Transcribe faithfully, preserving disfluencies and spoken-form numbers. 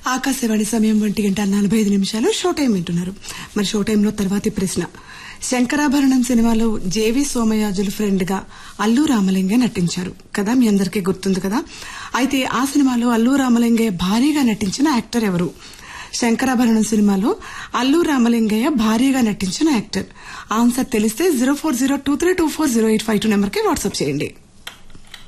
ఆకాశవాణి సమయం ఒంటి గంట నలభై ఐదు నిమిషాలు షో టైం వింటున్నారు. మరి షో టైంలో తర్వాతి ప్రశ్న, శంకరాభరణం సినిమాలో జేవి సోమయాజులు ఫ్రెండ్ గా అల్లు రామలింగయ్య నటించారు కదా, మీ అందరికీ గుర్తుంది కదా. అయితే ఆ సినిమాలో అల్లు రామలింగయ్య భార్యగా నటించిన యాక్టర్ ఎవరు? శంకరాభరణం సినిమాలో అల్లు రామలింగయ్య భార్యగా నటించిన యాక్టర్. ఆన్సర్ తెలిస్తే zero four zero two three two four zero eight five two number కి వాట్సాప్ చేయండి.